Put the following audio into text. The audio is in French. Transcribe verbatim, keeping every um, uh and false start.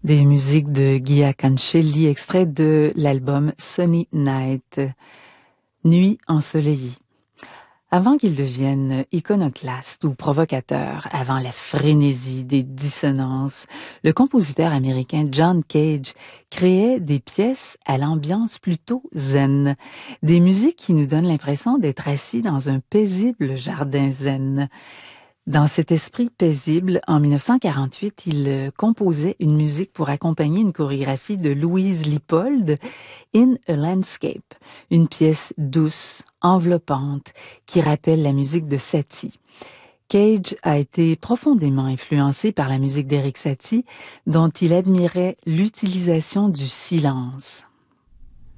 Des musiques de Guy Cancelli, extrait de l'album Sunny Night, Nuit ensoleillée. Avant qu'il devienne iconoclaste ou provocateur, avant la frénésie des dissonances, le compositeur américain John Cage créait des pièces à l'ambiance plutôt zen, des musiques qui nous donnent l'impression d'être assis dans un paisible jardin zen. Dans cet esprit paisible, en mille neuf cent quarante-huit, il euh, composait une musique pour accompagner une chorégraphie de Louise Lippold, In a Landscape, une pièce douce, enveloppante, qui rappelle la musique de Satie. Cage a été profondément influencé par la musique d'Erik Satie, dont il admirait l'utilisation du silence.